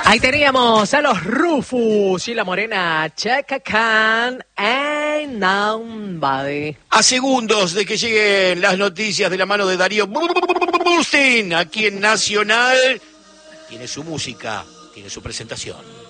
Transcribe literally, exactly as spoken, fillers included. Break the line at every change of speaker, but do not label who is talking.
Ahí teníamos a los Rufus y la morena Chaka Khan and Nobody.
A segundos de que lleguen las noticias de la mano de Darío Bustin, aquí en Nacional, tiene su música, tiene su presentación.